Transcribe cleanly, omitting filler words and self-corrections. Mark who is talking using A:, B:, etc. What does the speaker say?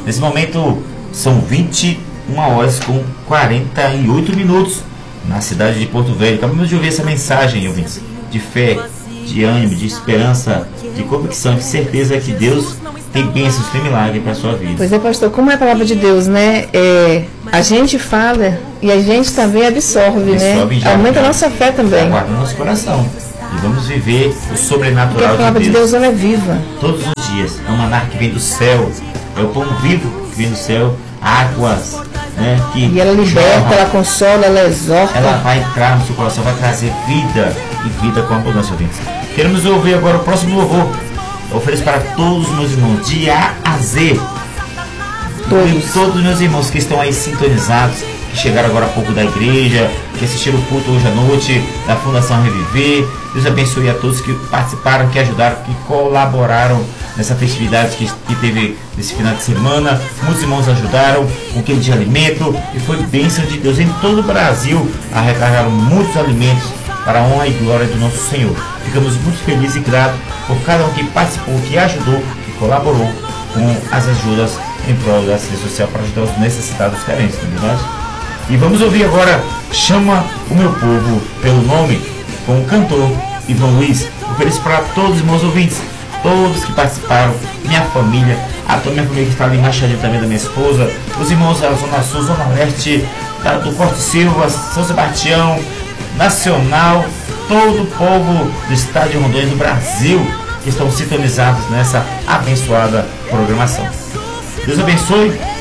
A: Nesse momento são 21 horas com 48 minutos na cidade de Porto Velho. Acabamos de ouvir essa mensagem, ouvintes, de fé, de ânimo, de esperança, de convicção, de certeza que Deus tem bênçãos, tem milagre para a sua vida.
B: Pois é, pastor, como é a palavra de Deus, né? A gente fala e a gente também absorve, né? Aumenta a nossa fé também.
A: Guarda o nosso coração. E vamos viver o sobrenatural de Deus.
B: Porque a palavra de Deus, ela é viva.
A: Todos os dias. É um maná que vem do céu. É o pão vivo que vem do céu. Águas, né?
B: E ela liberta, ela consola, ela exorta.
A: Ela vai entrar no seu coração, vai trazer vida. E vida com abundância, ouvintes. Queremos ouvir agora o próximo louvor. Eu ofereço para todos os meus irmãos, de A a Z. Todos os meus irmãos que estão aí sintonizados, que chegaram agora há pouco da igreja, que assistiram o culto hoje à noite, da Fundação Reviver. Deus abençoe a todos que participaram, que ajudaram, que colaboraram nessa festividade que teve nesse final de semana. Muitos irmãos ajudaram com quilo de alimento e foi bênção de Deus. Em todo o Brasil arrecadaram muitos alimentos para a honra e glória do nosso Senhor. Ficamos muito felizes e gratos por cada um que participou, que ajudou, que colaborou com as ajudas em prol da assistência social para ajudar os necessitados carentes, não é verdade? E vamos ouvir agora Chama o Meu Povo pelo Nome, com o cantor Ivan Luiz. Ofereço para todos os irmãos ouvintes, todos que participaram, minha família, toda minha família que está ali em Machadinho também, da minha esposa, os irmãos da Zona Sul, Zona Leste, do Corte Silva, São Sebastião, Nacional, todo o povo do estado de Rondônia, do Brasil, que estão sintonizados nessa abençoada programação. Deus abençoe.